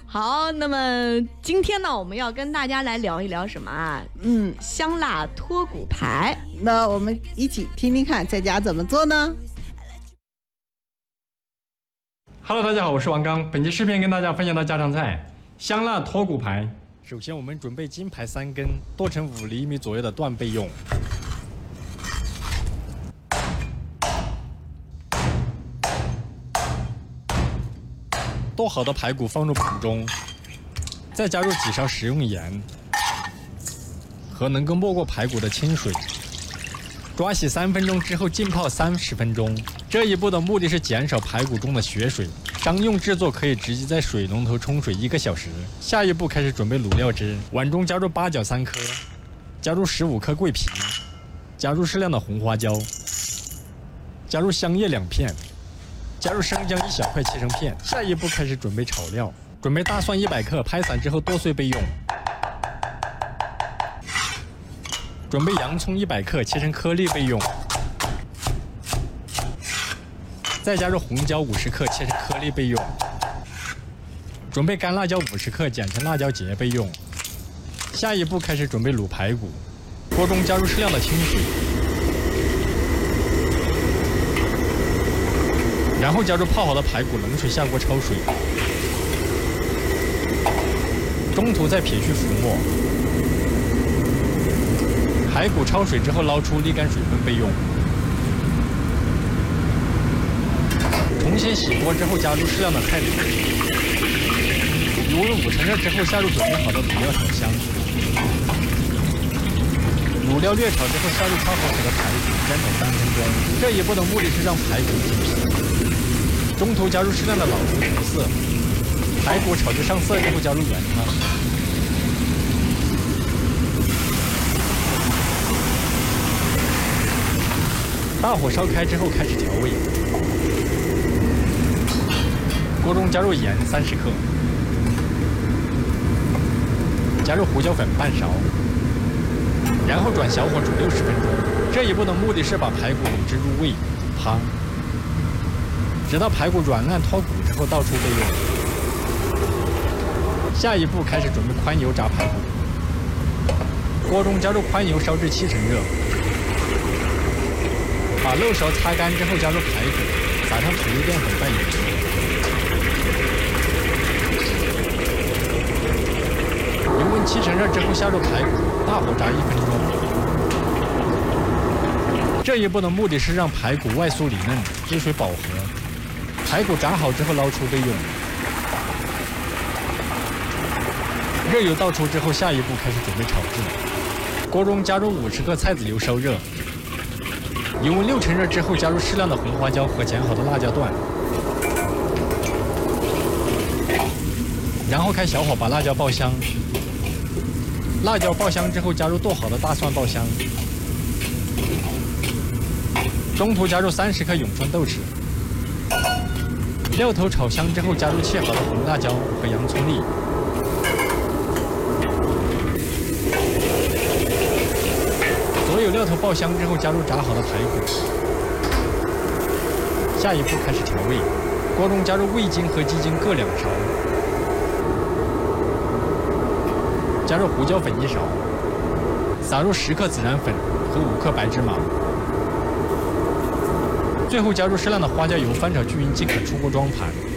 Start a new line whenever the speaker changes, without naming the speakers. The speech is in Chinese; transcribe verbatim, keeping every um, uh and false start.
好，那么今天呢，我们要跟大家来聊一聊什么啊？嗯，香辣脱骨排。
那我们一起听听看，在家怎么做呢
？Hello， 大家好，我是王刚。本期视频跟大家分享的家常菜香辣脱骨排。首先，我们准备金排三根，剁成五厘米左右的段备用。剁好的排骨放入盆中，再加入几勺食用盐和能够没过排骨的清水，抓洗三分钟之后浸泡三十分钟。这一步的目的是减少排骨中的血水。商用制作可以直接在水龙头冲水一个小时。下一步开始准备卤料汁，碗中加入八角三颗，加入十五颗桂皮，加入适量的红花椒，加入香叶两片。加入生姜一小块切成片。下一步开始准备炒料，准备大蒜一百克，拍散之后剁碎备用。准备洋葱一百克，切成颗粒备用。再加入红椒五十克，切成颗粒备用。准备干辣椒五十克，剪成辣椒节备用。下一步开始准备卤排骨，锅中加入适量的清水。然后加入泡好的排骨，冷水下锅焯水，中途再撇去浮沫。排骨焯水之后捞出，沥干水分备用。重新洗锅之后，加入适量的菜籽，油温五成热之后，下入准备好的卤料炒香。卤料略炒之后，下入焯好水的排骨，煎炒三分钟。这一步的目的是让排骨提皮。中途加入适量的老抽调色，排骨炒至上色之后加入原汤，大火烧开之后开始调味，锅中加入盐三十克，加入胡椒粉半勺，然后转小火煮六十分钟。这一步的目的是把排骨卤汁入味，汤。直到排骨软烂脱骨之后倒出备用。下一步开始准备宽油炸排骨，锅中加入宽油烧至七成热，把漏勺擦干之后加入排骨，撒上土豆淀粉拌匀。油温七成热之后下入排骨，大火炸一分钟。这一步的目的是让排骨外酥里嫩，汁水饱和。排骨炸好之后捞出备用。热油倒出之后，下一步开始准备炒制。锅中加入五十克菜籽油烧热，油温六成热之后加入适量的红花椒和剪好的辣椒段，然后开小火把辣椒爆香。辣椒爆香之后加入剁好的大蒜爆香，中途加入三十克永春豆豉。料头炒香之后，加入切好的红辣椒和洋葱粒，所有料头爆香之后，加入炸好的排骨。下一步开始调味，锅中加入味精和鸡精各两勺，加入胡椒粉一勺，撒入十克孜然粉和五克白芝麻。最后加入适量的花椒油，翻炒均匀即可出锅装盘。